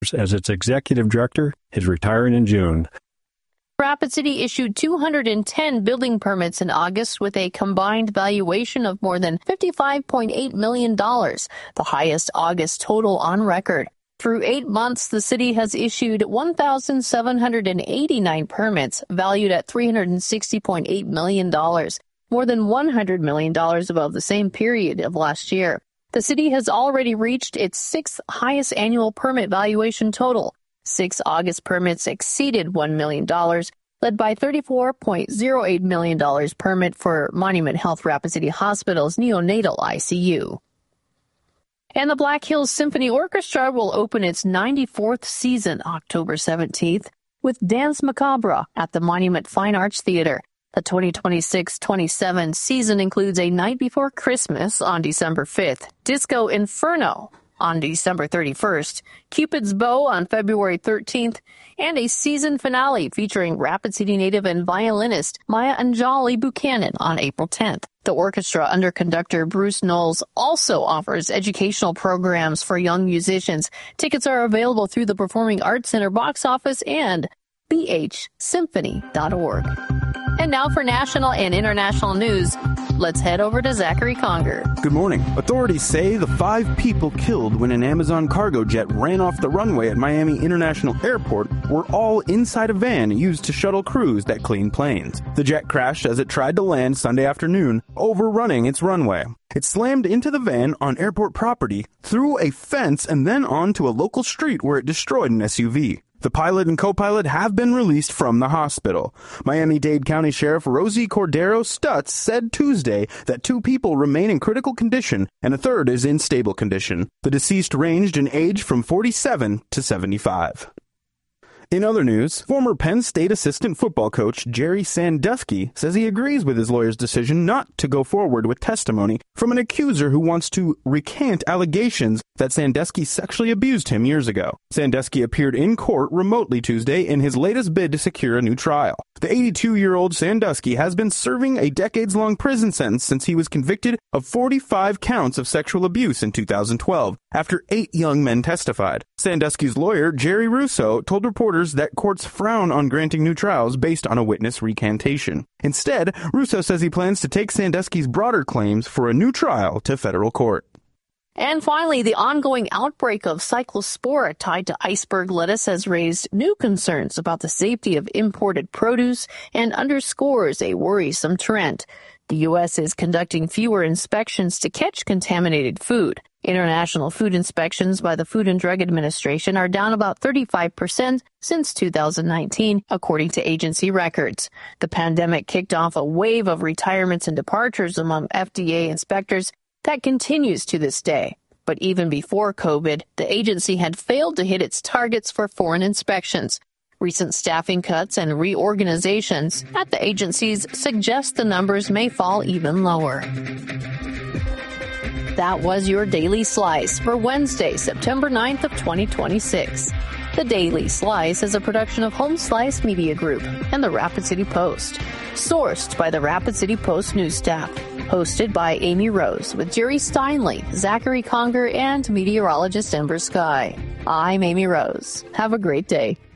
as its executive director, is retiring in June. Rapid City issued 210 building permits in August with a combined valuation of more than $55.8 million, the highest August total on record. Through 8 months, the city has issued 1,789 permits valued at $360.8 million, more than $100 million above the same period of last year. The city has already reached its sixth highest annual permit valuation total. 6 August permits exceeded $1 million, led by $34.08 million permit for Monument Health Rapid City Hospital's neonatal ICU. And the Black Hills Symphony Orchestra will open its 94th season October 17th with Dance Macabre at the Monument Fine Arts Theater. The 2026-27 season includes A Night Before Christmas on December 5th, Disco Inferno on December 31st, Cupid's Bow on February 13th, and a season finale featuring Rapid City native and violinist Maya Anjali Buchanan on April 10th. The orchestra under conductor Bruce Knowles also offers educational programs for young musicians. Tickets are available through the Performing Arts Center box office and bhsymphony.org. And now for national and international news, let's head over to Zachary Conger. Good morning. Authorities say the 5 people killed when an Amazon cargo jet ran off the runway at Miami International Airport were all inside a van used to shuttle crews that clean planes. The jet crashed as it tried to land Sunday afternoon, overrunning its runway. It slammed into the van on airport property, through a fence, and then onto a local street where it destroyed an SUV. The pilot and co-pilot have been released from the hospital. Miami-Dade County Sheriff Rosie Cordero Stutz said Tuesday that 2 people remain in critical condition and a third is in stable condition. The deceased ranged in age from 47 to 75. In other news, former Penn State assistant football coach Jerry Sandusky says he agrees with his lawyer's decision not to go forward with testimony from an accuser who wants to recant allegations that Sandusky sexually abused him years ago. Sandusky appeared in court remotely Tuesday in his latest bid to secure a new trial. The 82-year-old Sandusky has been serving a decades-long prison sentence since he was convicted of 45 counts of sexual abuse in 2012, after 8 young men testified. Sandusky's lawyer, Jerry Russo, told reporters that courts frown on granting new trials based on a witness recantation. Instead, Russo says he plans to take Sandusky's broader claims for a new trial to federal court. And finally, the ongoing outbreak of cyclospora tied to iceberg lettuce has raised new concerns about the safety of imported produce and underscores a worrisome trend. The U.S. is conducting fewer inspections to catch contaminated food. International food inspections by the Food and Drug Administration are down about 35% since 2019, according to agency records. The pandemic kicked off a wave of retirements and departures among FDA inspectors that continues to this day. But even before COVID, the agency had failed to hit its targets for foreign inspections. Recent staffing cuts and reorganizations at the agencies suggest the numbers may fall even lower. That was your Daily Slice for Wednesday, September 9th of 2026. The Daily Slice is a production of Home Slice Media Group and the Rapid City Post. Sourced by the Rapid City Post news staff. Hosted by Amy Rose with Jerry Steinley, Zachary Conger, and meteorologist Ember Sky. I'm Amy Rose. Have a great day.